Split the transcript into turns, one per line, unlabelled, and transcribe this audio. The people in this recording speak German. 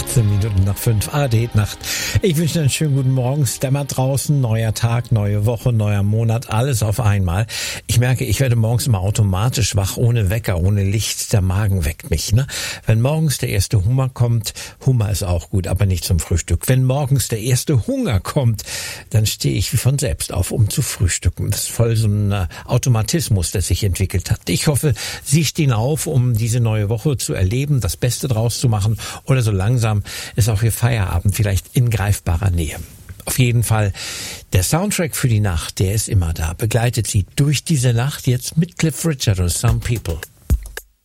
18 Minuten nach 5 ARD Nacht. Ich wünsche einen schönen guten Morgen. Es dämmert draußen, neuer Tag, neue Woche, neuer Monat, alles auf einmal. Ich merke, ich werde morgens immer automatisch wach, ohne Wecker, ohne Licht. Der Magen weckt mich, ne? Wenn morgens der erste Hummer kommt, Hummer ist auch gut, aber nicht zum Frühstück. Wenn morgens der erste Hunger kommt, dann stehe ich wie von selbst auf, um zu frühstücken. Das ist voll so ein Automatismus, der sich entwickelt hat. Ich hoffe, Sie stehen auf, um diese neue Woche zu erleben, das Beste draus zu machen, oder so langsam ist auch Ihr Feierabend vielleicht in greifbarer Nähe. Auf jeden Fall, der Soundtrack für die Nacht, der ist immer da, begleitet Sie durch diese Nacht jetzt mit Cliff Richard und Some People.